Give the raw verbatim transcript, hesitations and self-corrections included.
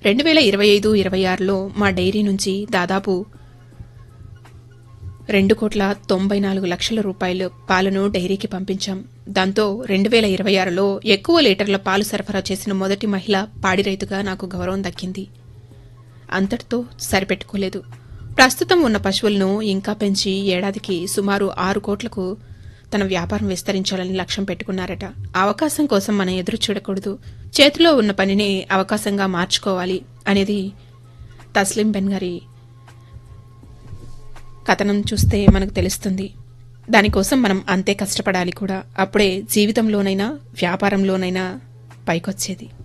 రెండు వేల ఇరవై ఐదు ఇరవై ఆరులో మా డైరీ నుంచి దాదాపు రెండు కోట్ల తొంభై నాలుగు లక్షల రూపాయలు పాలను డైరీకి పంపించాం. దాంతో రెండు వేల ఇరవై ఆరులో ఎక్కువ లీటర్ల పాలు సరఫరా చేసిన మొదటి మహిళ పాడి రైతుగా నాకు గౌరవం దక్కింది. అంతటితో సరిపెట్టుకోలేదు. ప్రస్తుతం ఉన్న పశువులను ఇంకా పెంచి ఏడాదికి సుమారు ఆరు కోట్లకు తన వ్యాపారం విస్తరించాలని లక్ష్యం పెట్టుకున్నారట. అవకాశం కోసం మనం ఎదురు చూడకూడదు, చేతిలో ఉన్న పనిని అవకాశంగా మార్చుకోవాలి అనేది తస్లీం బెన్ గారి కథనం చూస్తే మనకు తెలుస్తుంది. దానికోసం మనం అంతే కష్టపడాలి కూడా. అప్పుడే జీవితంలోనైనా వ్యాపారంలోనైనా పైకొచ్చేది.